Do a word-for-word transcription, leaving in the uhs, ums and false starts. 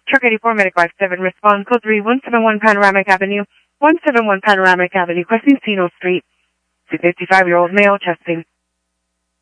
Truck eighty-four, Medic five seven, respond, code three, one seven one Panoramic Avenue, one seven one Panoramic Avenue, crossing Sino Street, fifty-five-year-old male, chesting.